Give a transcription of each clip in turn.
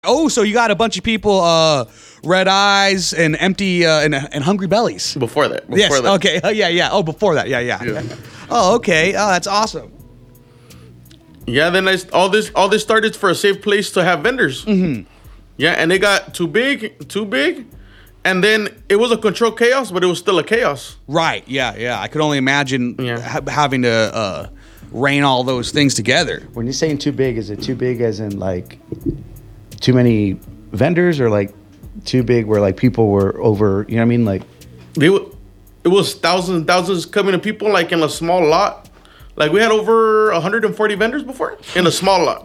Oh, so you got a bunch of people, red eyes and empty and hungry bellies. Before that. Yes. That. Okay. Yeah. Oh, before that. Yeah. Oh, okay. Oh, that's awesome. Yeah. Then all this started for a safe place to have vendors. Mm-hmm. Yeah, and they got too big, and then it was a controlled chaos, but it was still a chaos. Right. Yeah. I could only imagine having to rein all those things together. When you're saying too big, is it too big as in like too many vendors, or like too big where like people were over? You know what I mean? Like it was thousands and thousands coming to people like in a small lot. Like we had over 140 vendors before in a small lot.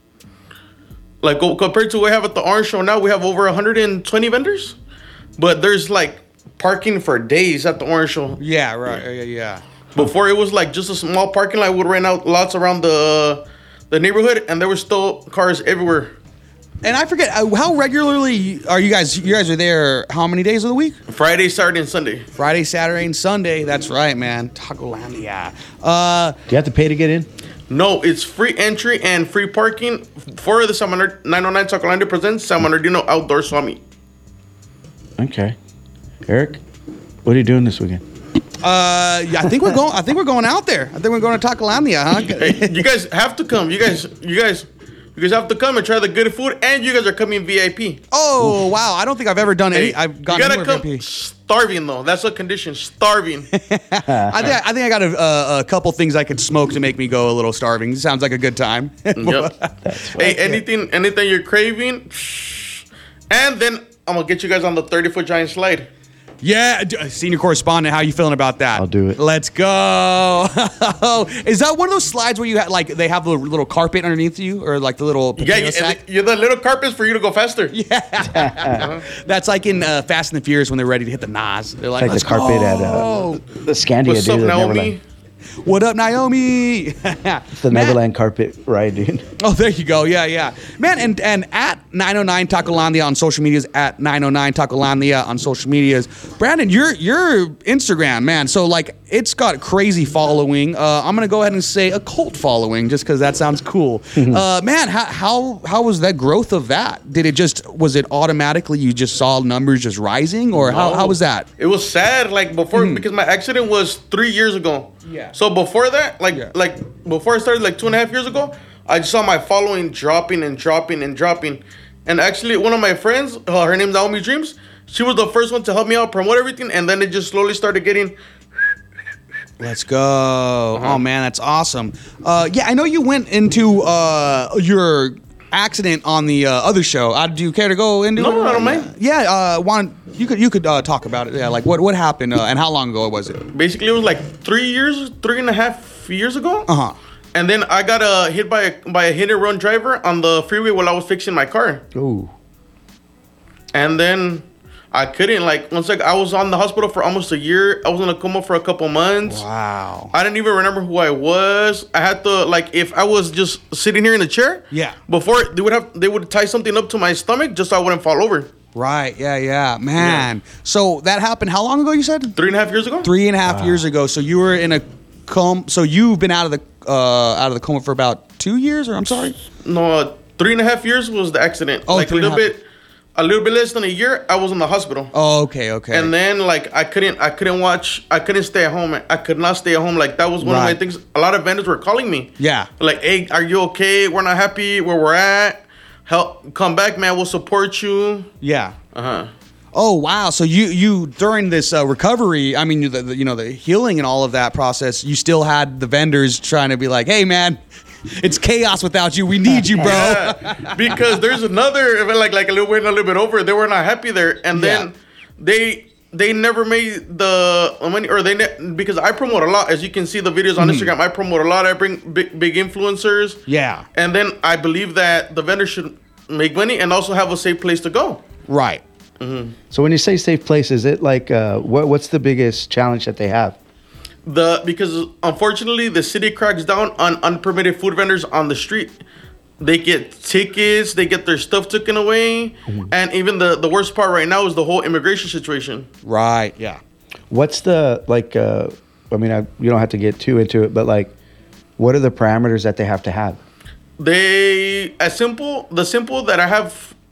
Like compared to what we have at the Orange Show now, we have over 120 vendors. But there's like parking for days at the Orange Show. Yeah, right. Yeah. Before it was like just a small parking lot. We would rent out lots around the neighborhood, and there were still cars everywhere. And I forget, how regularly are you guys? You guys are there how many days of the week? Friday, Saturday, and Sunday. Friday, Saturday, and Sunday. That's right, man. Tacolandia. Do you have to pay to get in? No, it's free entry and free parking for the 909 Tacolandia presents San Bernardino Outdoor Swami. Okay. Eric, what are you doing this weekend? Yeah, I think we're going out there. I think we're going to Tacolandia, huh? Hey, you guys have to come. You guys have to come and try the good food, and you guys are coming VIP. Oh, wow. I don't think I've ever done any. I've gone you gotta anywhere come VIP. starving, though. That's a condition. Starving. I think I got a couple things I could smoke to make me go a little starving. Sounds like a good time. Yep. Hey, anything you're craving, and then I'm gonna get you guys on the 30-foot giant slide. Yeah, senior correspondent, how you feeling about that? I'll do it. Let's go. Is that one of those slides where you have like they have the little carpet underneath you, or like the little potato sack? You're the little carpets for you to go faster. Yeah, that's like in Fast and the Furious when they're ready to hit the NOS. They're like, It's like the carpet at the Scandia. What's up, dude, Naomi? What up, Naomi? It's the Neverland carpet ride, dude. Oh, there you go. Yeah. Man, and at 909 Tacolandia on social medias, at 909 Tacolandia on social medias. Brandon, your Instagram, man. So, like, it's got a crazy following. I'm going to go ahead and say a cult following just because that sounds cool. Man, how was that growth of that? Was it automatically you just saw numbers just rising, or how was that? It was sad, like, before, because my accident was 3 years ago. Yeah. So before that, like before I started, like 2.5 years ago, I just saw my following dropping. And actually, one of my friends, her name's Naomi Dreams, she was the first one to help me out promote everything, and then it just slowly started getting. Let's go. Oh, man, that's awesome. Yeah, I know you went into your accident on the other show. Do you care to go into it? No, I don't mind. Yeah, you could talk about it. Yeah, like what happened and how long ago was it? Basically, it was like 3.5 years ago. Uh-huh. And then I got hit by a hit and run driver on the freeway while I was fixing my car. Ooh. And then I couldn't, like, once I was on the hospital for almost a year. I was in a coma for a couple months. Wow. I didn't even remember who I was. I had to, like, if I was just sitting here in the chair. Yeah. Before, they would tie something up to my stomach just so I wouldn't fall over. Right. Yeah. Man. Yeah. So that happened how long ago, you said? 3.5 years ago. 3.5 years ago. So you were in a coma. So you've been out of the coma for about 2 years, or I'm sorry? No, 3.5 years was the accident. Oh, like a little bit less than a year, I was in the hospital. Oh, okay. And then, like, I couldn't stay at home. I could not stay at home. Like, that was one of my things. A lot of vendors were calling me. Yeah. Like, hey, are you okay? We're not happy where we're at. Help, come back, man. We'll support you. Yeah. Uh-huh. Oh, wow. So you during this recovery, I mean, the healing and all of that process, you still had the vendors trying to be like, hey, man, it's chaos without you. We need you, bro. Yeah, because there's another event, like a little bit over. They were not happy there, and then they never made the money, or because I promote a lot, as you can see the videos on Instagram. I promote a lot. I bring big influencers. Yeah, and then I believe that the vendor should make money and also have a safe place to go. Right. Mm-hmm. So when you say safe place, is it like what's the biggest challenge that they have? Because unfortunately the city cracks down on unpermitted food vendors on the street. They get tickets, they get their stuff taken away, and even the worst part right now is the whole immigration situation. Right. Yeah. What's the I mean, you don't have to get too into it, but like, what are the parameters that they have to have? The simple that I have